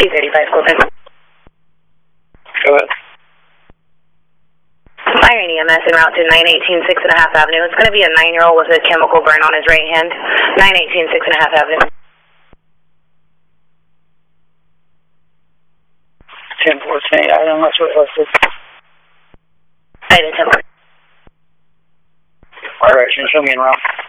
235 Colton. Go ahead. Iron EMS en route to 918 6.5 Avenue. It's going to be a 9-year-old with a chemical burn on his right hand. 918 6.5 Avenue. 1014, item, what's what listed? Item 10. Alright, show me in route.